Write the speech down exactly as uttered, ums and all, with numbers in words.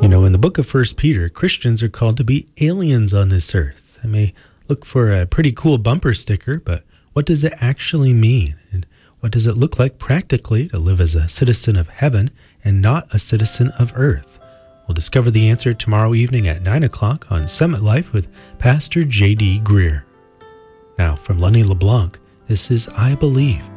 You know, in the book of First Peter, Christians are called to be aliens on this earth. I may look for a pretty cool bumper sticker, but what does it actually mean? And what does it look like practically to live as a citizen of heaven and not a citizen of earth? We'll discover the answer tomorrow evening at nine o'clock on Summit Life with Pastor J D Greer. Now, from Lenny LeBlanc, this is I Believe.